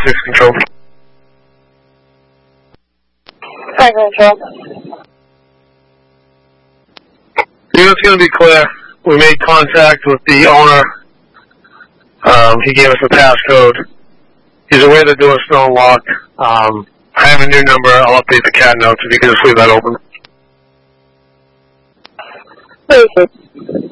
6 Control. Hi, Control. Unit's going to be clear. We made contact with the owner. He gave us a passcode. He's aware the door's still unlocked. I have a new number. I'll update the CAD notes if you can just leave that open. Please.